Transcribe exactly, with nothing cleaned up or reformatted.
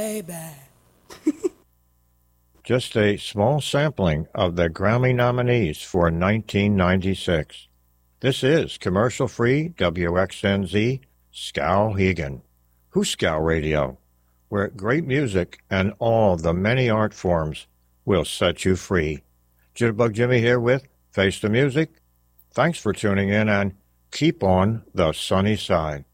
Just a small sampling of the Grammy nominees for nineteen ninety-six. This is commercial-free W X N Z Skowhegan, Hooskow Radio, where great music and all the many art forms will set you free. Jitterbug Jimmy here with Face the Music. Thanks for tuning in and keep on the sunny side.